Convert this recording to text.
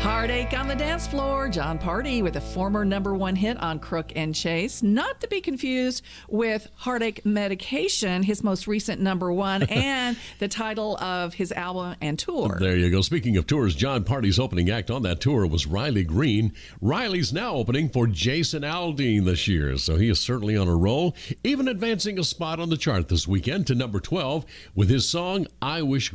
Heartache on the Dance Floor. John Party with a former #1 hit on Crook and Chase. Not to be confused with Heartache Medication, his most recent #1, and the title of his album and tour. There you go. Speaking of tours, John Party's opening act on that tour was Riley Green. Riley's now opening for Jason Aldean this year, so he is certainly on a roll, even advancing a spot on the chart this weekend to #12 with his song, I Wish